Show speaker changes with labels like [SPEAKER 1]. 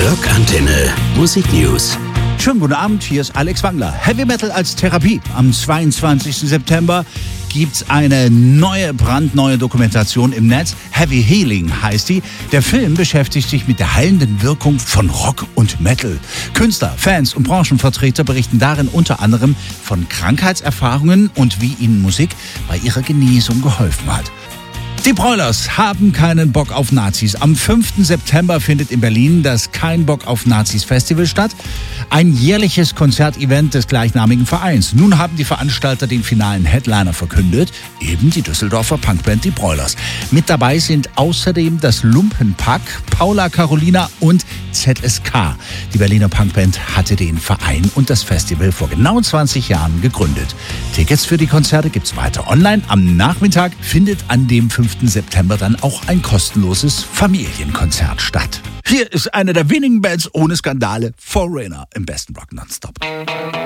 [SPEAKER 1] Rockantenne Musik News.
[SPEAKER 2] Schönen guten Abend, hier ist Alex Wangler. Heavy Metal als Therapie. Am 22. September gibt's eine brandneue Dokumentation im Netz. Heavy Healing heißt die. Der Film beschäftigt sich mit der heilenden Wirkung von Rock und Metal. Künstler, Fans und Branchenvertreter berichten darin unter anderem von Krankheitserfahrungen und wie ihnen Musik bei ihrer Genesung geholfen hat. Die Broilers haben keinen Bock auf Nazis. Am 5. September findet in Berlin das Kein Bock auf Nazis Festival statt. Ein jährliches Konzertevent des gleichnamigen Vereins. Nun haben die Veranstalter den finalen Headliner verkündet. Eben die Düsseldorfer Punkband Die Broilers. Mit dabei sind außerdem das Lumpenpack, Paula Carolina und ZSK. Die Berliner Punkband hatte den Verein und das Festival vor genau 20 Jahren gegründet. Tickets für die Konzerte gibt's weiter online. Am Nachmittag findet an dem 5. September dann auch ein kostenloses Familienkonzert statt. Hier ist eine der wenigen Bands ohne Skandale, Foreigner im besten Rock Nonstop.